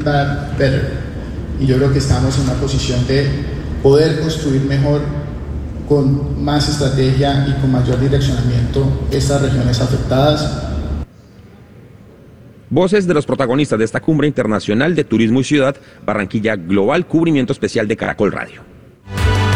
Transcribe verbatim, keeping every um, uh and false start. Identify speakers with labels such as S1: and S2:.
S1: good, bad, better. Y yo creo que estamos en una posición de poder construir mejor, con más estrategia y con mayor direccionamiento estas regiones afectadas.
S2: Voces de los protagonistas de esta cumbre internacional de turismo y ciudad, Barranquilla Global, cubrimiento especial de Caracol Radio.